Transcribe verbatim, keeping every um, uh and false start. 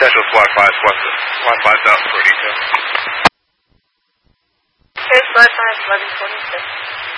Central Squad five, Squad, Squad five thousand for detail. Okay, Squad five, eleven twenty-six.